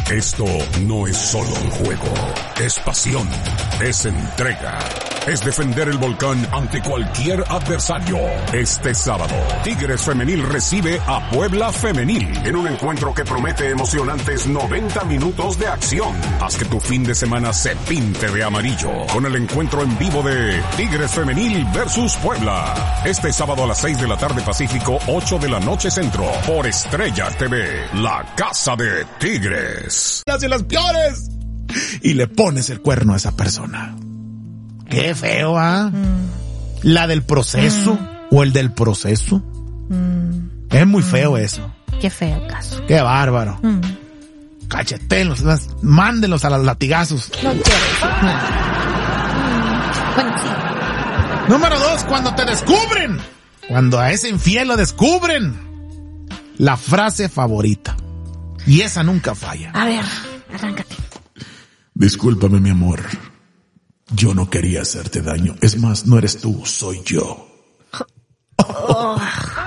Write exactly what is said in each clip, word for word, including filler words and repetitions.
Esto no es solo un juego, es pasión, es entrega, es defender el volcán ante cualquier adversario. Este sábado, Tigres Femenil recibe a Puebla Femenil en un encuentro que promete emocionantes noventa minutos de acción. Haz que tu fin de semana se pinte de amarillo con el encuentro en vivo de Tigres Femenil versus Puebla. Este sábado a las seis de la tarde Pacífico, ocho de la noche Centro, por Estrella T V, la casa de Tigres. Las de las peores. Y le pones el cuerno a esa persona. Qué feo, ¿ah? ¿eh? Mm. La del proceso mm. o el del proceso. Mm. Es muy feo mm. eso. Qué feo caso. Qué bárbaro. Mm. Cachetenlos, mándenlos a los latigazos. No quiero. Mm. Bueno, sí. Número dos, cuando te descubren. Cuando a ese infiel lo descubren. La frase favorita. Y esa nunca falla. A ver, arráncate. Discúlpame, mi amor. Yo no quería hacerte daño. Es más, no eres tú, soy yo. Oh.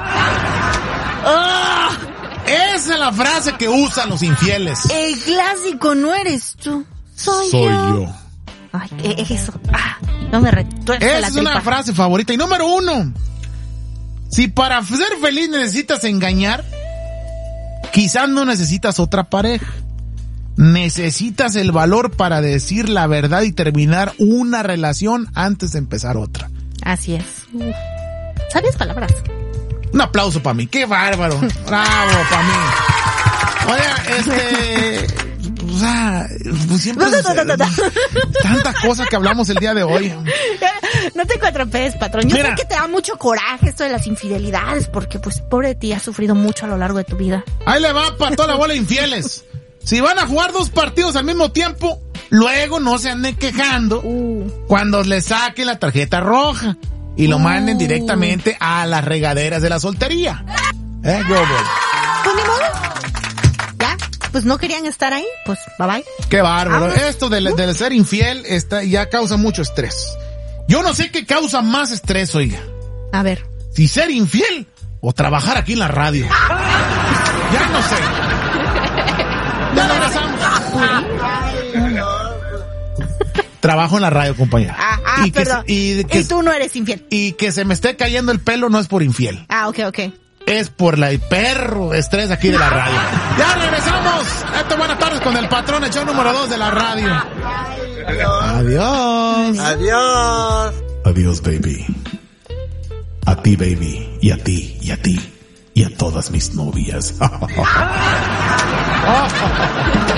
Oh. Esa es la frase que usan los infieles. El clásico, no eres tú, soy, soy yo. Soy yo. Ay, eso. Ah, no me retuerce la tripa. Esa es una frase favorita. Y número uno. Si para ser feliz necesitas engañar, quizás no necesitas otra pareja. Necesitas el valor para decir la verdad y terminar una relación antes de empezar otra. Así es. ¿Sabes palabras? Un aplauso para mí. ¡Qué bárbaro! ¡Bravo para mí! Oye, este... O sea, pues siempre... No, no, no, no, no. Tantas cosas que hablamos el día de hoy. No te cuatropees, patrón. Yo Mira, sé que te da mucho coraje esto de las infidelidades, porque pues pobre de ti, has sufrido mucho a lo largo de tu vida. Ahí le va para toda la bola de infieles. Si van a jugar dos partidos al mismo tiempo, luego no se anden quejando uh. cuando les saquen la tarjeta roja y lo uh. manden directamente a las regaderas de la soltería. ¿Eh, Global? Pues ni modo. Ya, pues no querían estar ahí, pues bye bye. Qué bárbaro. Ah, Esto de, de ser infiel está, ya causa mucho estrés. Yo no sé qué causa más estrés, oiga. A ver. Si ser infiel o trabajar aquí en la radio. Ya no sé. Ya regresamos. Trabajo en la radio, compañera. Ah, ah y, que perdón. Se, y, que, y tú no eres infiel. Y que se me esté cayendo el pelo no es por infiel. Ah, ok, ok. Es por la, el perro estrés aquí de la radio. Ya regresamos. Esto, buenas tardes con el patrón, el show número dos de la radio. Adiós. Adiós. Adiós, baby. A ti, baby. Y a ti, y a ti. Y a todas mis novias.